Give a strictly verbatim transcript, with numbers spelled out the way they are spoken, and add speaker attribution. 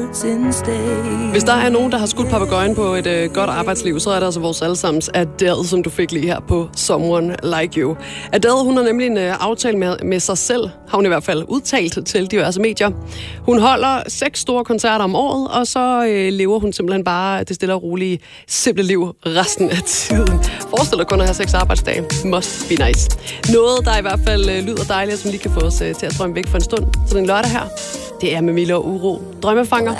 Speaker 1: woods instead.
Speaker 2: Hvis der er nogen, der har skudt papegøjen på et øh, godt arbejdsliv, så er det altså vores allesammens Adele, som du fik lige her på Someone Like You. Adele, hun har nemlig en øh, aftale med, med sig selv, har hun i hvert fald udtalt til diverse medier. Hun holder seks store koncerter om året, og så øh, lever hun simpelthen bare det stille og rolige, simple liv resten af tiden. Forestil dig kun at have seks arbejdsdage. Must be nice. Noget, der i hvert fald øh, lyder dejligt, som lige kan få os øh, til at drømme væk for en stund. Så den lørdag her, det er med Mille og Uro. Drømmefanger.